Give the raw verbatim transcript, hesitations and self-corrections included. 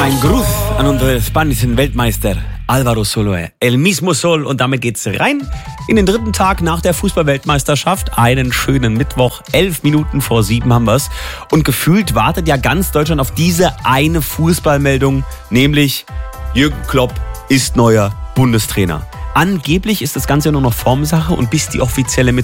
Ein Gruß an unseren spanischen Weltmeister Álvaro Soler, El mismo Sol. Und damit geht's rein in den dritten Tag nach der Fußballweltmeisterschaft. Einen schönen Mittwoch, elf Minuten vor sieben haben wir's. Und gefühlt wartet ja ganz Deutschland auf diese eine Fußballmeldung, nämlich Jürgen Klopp ist neuer Bundestrainer. Angeblich ist das Ganze nur noch Formsache und bis die offizielle